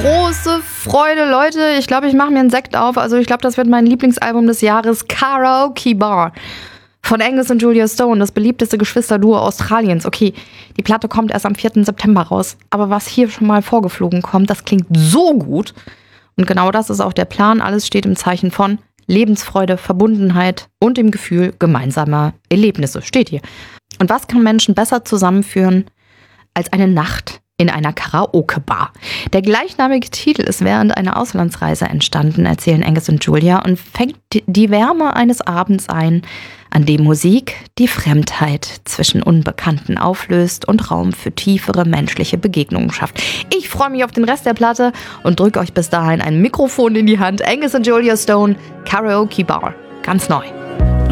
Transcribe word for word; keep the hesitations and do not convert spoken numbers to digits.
große Freude, Leute. Ich glaube, ich mache mir einen Sekt auf. Also ich glaube, das wird mein Lieblingsalbum des Jahres, Karaoke Bar. Von Angus und Julia Stone, das beliebteste Geschwisterduo Australiens. Okay, die Platte kommt erst am vierten September raus. Aber was hier schon mal vorgeflogen kommt, das klingt so gut. Und genau das ist auch der Plan. Alles steht im Zeichen von Lebensfreude, Verbundenheit und dem Gefühl gemeinsamer Erlebnisse. Steht hier. Und was kann Menschen besser zusammenführen als eine Nacht in einer Karaoke-Bar? Der gleichnamige Titel ist während einer Auslandsreise entstanden, erzählen Angus und Julia, und fängt die Wärme eines Abends ein, an dem Musik die Fremdheit zwischen Unbekannten auflöst und Raum für tiefere menschliche Begegnungen schafft. Ich freue mich auf den Rest der Platte und drücke euch bis dahin ein Mikrofon in die Hand. Angus und Julia Stone, Karaoke Bar, ganz neu.